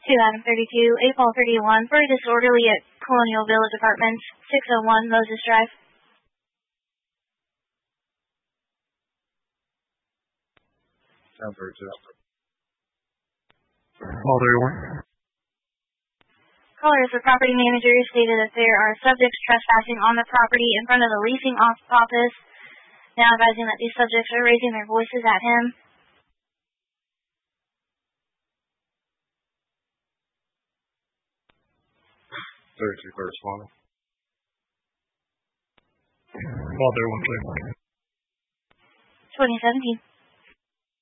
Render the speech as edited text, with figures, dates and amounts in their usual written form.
To Adam 32, 8 Paul 31, for a disorderly at Colonial Village Apartments, 601 Moses Drive. Sounds very good. Paul 31. Caller is the property manager, stated that there are subjects trespassing on the property in front of the leasing office, now advising that these subjects are raising their voices at him. Correspondent. Paul 31, please. 2017.